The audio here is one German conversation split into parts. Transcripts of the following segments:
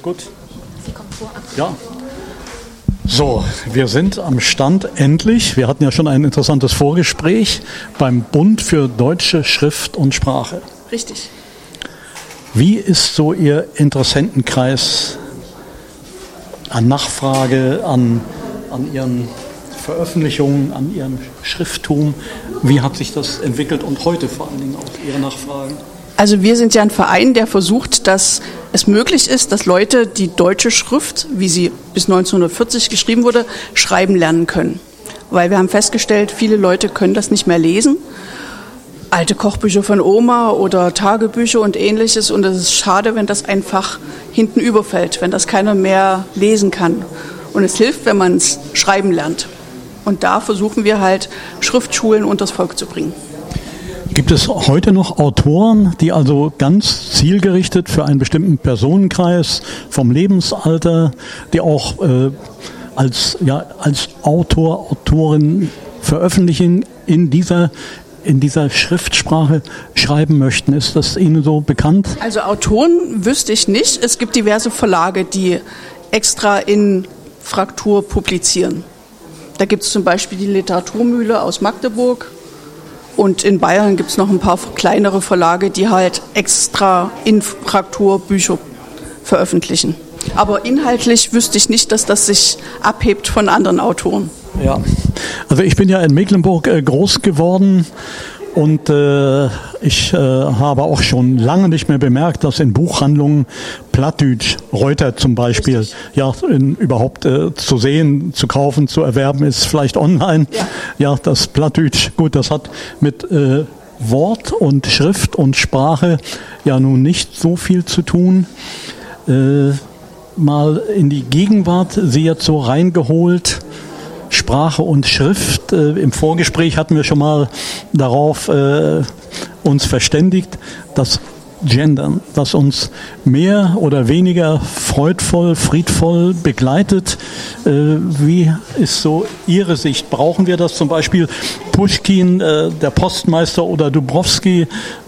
Gut. Ja. So, wir sind am Stand endlich. Wir hatten ja schon ein interessantes Vorgespräch beim Bund für Deutsche Schrift und Sprache. Richtig. Wie ist so Ihr Interessentenkreis an Nachfrage, an Ihren Veröffentlichungen, an Ihrem Schrifttum? Wie hat sich das entwickelt und heute vor allen Dingen auch Ihre Nachfragen? Also wir sind ja ein Verein, der versucht, dass es möglich ist, dass Leute die deutsche Schrift, wie sie bis 1940 geschrieben wurde, schreiben lernen können. Weil wir haben festgestellt, viele Leute können das nicht mehr lesen. Alte Kochbücher von Oma oder Tagebücher und Ähnliches. Und es ist schade, wenn das einfach hinten überfällt, wenn das keiner mehr lesen kann. Und es hilft, wenn man es schreiben lernt. Und da versuchen wir halt, Schriftschulen unters Volk zu bringen. Gibt es heute noch Autoren, die also ganz zielgerichtet für einen bestimmten Personenkreis vom Lebensalter, die auch als Autor, Autorin veröffentlichen, in dieser Schriftsprache schreiben möchten? Ist das Ihnen so bekannt? Also Autoren wüsste ich nicht. Es gibt diverse Verlage, die extra in Fraktur publizieren. Da gibt es zum Beispiel die Literaturmühle aus Magdeburg. Und in Bayern gibt es noch ein paar kleinere Verlage, die halt extra in Fraktur Bücher veröffentlichen. Aber inhaltlich wüsste ich nicht, dass das sich abhebt von anderen Autoren. Ja, also ich bin ja in Mecklenburg groß geworden und ich habe auch schon lange nicht mehr bemerkt, dass in Buchhandlungen Plattdeutsch, Reuter zum Beispiel, überhaupt zu sehen, zu kaufen, zu erwerben ist, vielleicht online. Ja, das Plattdeutsch, gut, das hat mit Wort und Schrift und Sprache ja nun nicht so viel zu tun. Mal in die Gegenwart Sie jetzt so reingeholt. Sprache und Schrift. Im Vorgespräch hatten wir schon mal darauf uns verständigt, dass Gendern, das uns mehr oder weniger freudvoll, friedvoll begleitet. Wie ist so Ihre Sicht? Brauchen wir das zum Beispiel? Puschkin, der Postmeister oder Dubrovsky,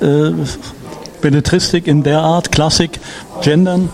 Belletristik in der Art, Klassik, Gendern?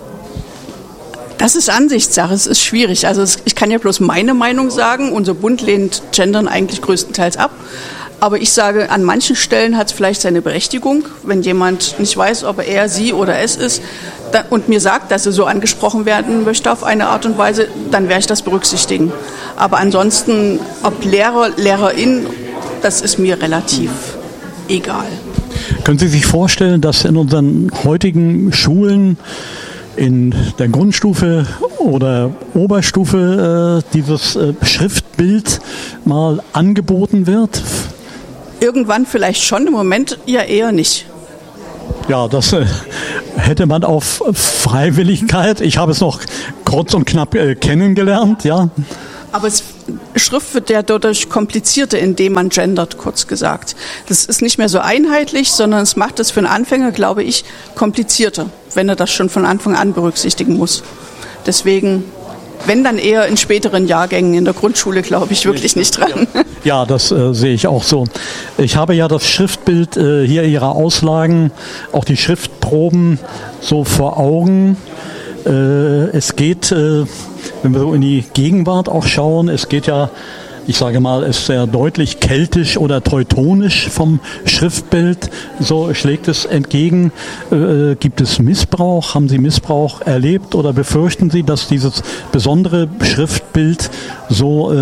Das ist Ansichtssache, es ist schwierig. Also ich kann ja bloß meine Meinung sagen. Unser Bund lehnt Gendern eigentlich größtenteils ab. Aber ich sage, an manchen Stellen hat es vielleicht seine Berechtigung. Wenn jemand nicht weiß, ob er, sie oder es ist und mir sagt, dass er so angesprochen werden möchte auf eine Art und Weise, dann werde ich das berücksichtigen. Aber ansonsten, ob Lehrer, Lehrerin, das ist mir relativ egal. Können Sie sich vorstellen, dass in unseren heutigen Schulen in der Grundstufe oder Oberstufe dieses Schriftbild mal angeboten wird? Irgendwann vielleicht schon, im Moment ja eher nicht. Ja, das hätte man auf Freiwilligkeit. Ich habe es noch kurz und knapp kennengelernt, ja. Aber Schrift wird ja dadurch komplizierter, indem man gendert, kurz gesagt. Das ist nicht mehr so einheitlich, sondern es macht es für einen Anfänger, glaube ich, komplizierter, wenn er das schon von Anfang an berücksichtigen muss. Deswegen, wenn dann eher in späteren Jahrgängen in der Grundschule, glaube ich, wirklich nicht dran. Ja, das sehe ich auch so. Ich habe ja das Schriftbild hier Ihrer Auslagen, auch die Schriftproben so vor Augen. Es geht, wenn wir so in die Gegenwart auch schauen, es geht ja, ich sage mal, es ist sehr deutlich keltisch oder teutonisch vom Schriftbild, so schlägt es entgegen. Gibt es Missbrauch? Haben Sie Missbrauch erlebt oder befürchten Sie, dass dieses besondere Schriftbild so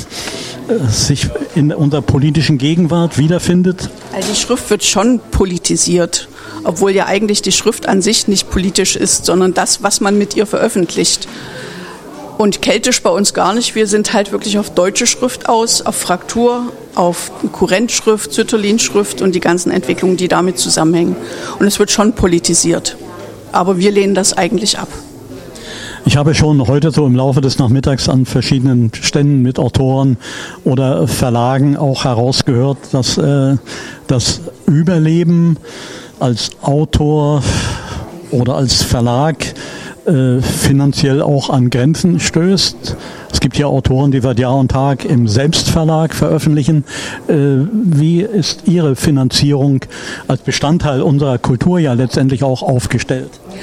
sich in unserer politischen Gegenwart wiederfindet? Also die Schrift wird schon politisiert, obwohl ja eigentlich die Schrift an sich nicht politisch ist, sondern das, was man mit ihr veröffentlicht. Und keltisch bei uns gar nicht. Wir sind halt wirklich auf deutsche Schrift aus, auf Fraktur, auf Kurrentschrift, Sütterlin-Schrift und die ganzen Entwicklungen, die damit zusammenhängen. Und es wird schon politisiert. Aber wir lehnen das eigentlich ab. Ich habe schon heute so im Laufe des Nachmittags an verschiedenen Ständen mit Autoren oder Verlagen auch herausgehört, dass das Überleben als Autor oder als Verlag finanziell auch an Grenzen stößt. Es gibt ja Autoren, die seit Jahr und Tag im Selbstverlag veröffentlichen. Wie ist Ihre Finanzierung als Bestandteil unserer Kultur ja letztendlich auch aufgestellt?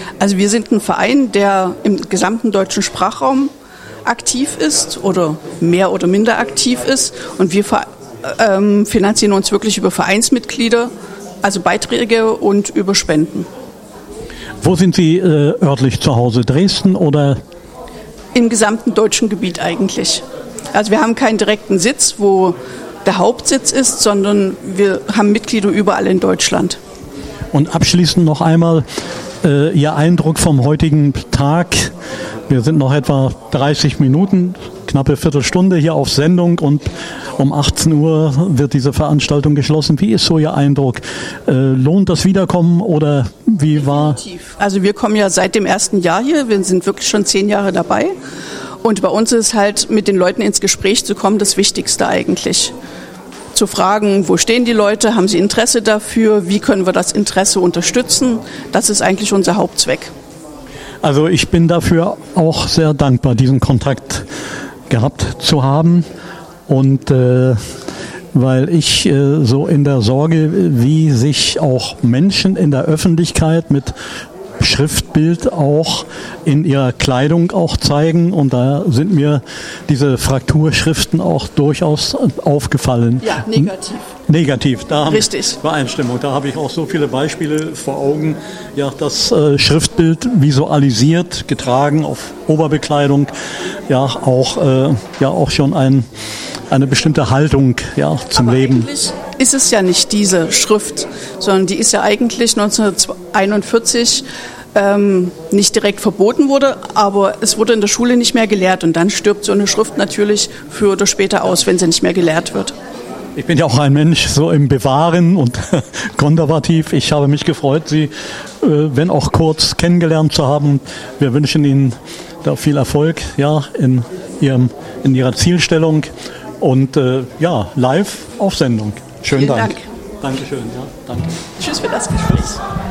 Also wir sind ein Verein, der im gesamten deutschen Sprachraum aktiv ist oder mehr oder minder aktiv ist. Und wir finanzieren uns wirklich über Vereinsmitglieder, also Beiträge und über Spenden. Wo sind Sie örtlich zu Hause? Dresden oder? Im gesamten deutschen Gebiet eigentlich. Also wir haben keinen direkten Sitz, wo der Hauptsitz ist, sondern wir haben Mitglieder überall in Deutschland. Und abschließend noch einmal Ihr Eindruck vom heutigen Tag. Wir sind noch etwa 30 Minuten, knappe Viertelstunde hier auf Sendung und um 18 Uhr wird diese Veranstaltung geschlossen. Wie ist so Ihr Eindruck? Lohnt das Wiederkommen oder wie war? Also wir kommen ja seit dem ersten Jahr hier, wir sind wirklich schon 10 Jahre dabei. Und bei uns ist halt, mit den Leuten ins Gespräch zu kommen, das Wichtigste eigentlich. Zu fragen, wo stehen die Leute, haben sie Interesse dafür, wie können wir das Interesse unterstützen, das ist eigentlich unser Hauptzweck. Also ich bin dafür auch sehr dankbar, diesen Kontakt gehabt zu haben und weil ich so in der Sorge, wie sich auch Menschen in der Öffentlichkeit mit Schriftbild auch in ihrer Kleidung auch zeigen und da sind mir diese Frakturschriften auch durchaus aufgefallen. Ja, negativ. Negativ, da haben Richtig. Übereinstimmung. Da habe ich auch so viele Beispiele vor Augen. Ja, das Schriftbild visualisiert, getragen auf Oberbekleidung, ja auch schon eine bestimmte Haltung zum Aber Leben. Eigentlich ist es ja nicht diese Schrift, sondern die ist ja eigentlich 1941 nicht direkt verboten wurde, aber es wurde in der Schule nicht mehr gelehrt und dann stirbt so eine Schrift natürlich früher oder später aus, wenn sie nicht mehr gelehrt wird. Ich bin ja auch ein Mensch so im Bewahren und konservativ. Ich habe mich gefreut, Sie, wenn auch kurz, kennengelernt zu haben. Wir wünschen Ihnen da viel Erfolg in Ihrer Zielstellung und live auf Sendung. Schönen Vielen Dank. Dankeschön. Ja, danke. Tschüss für das Gespräch.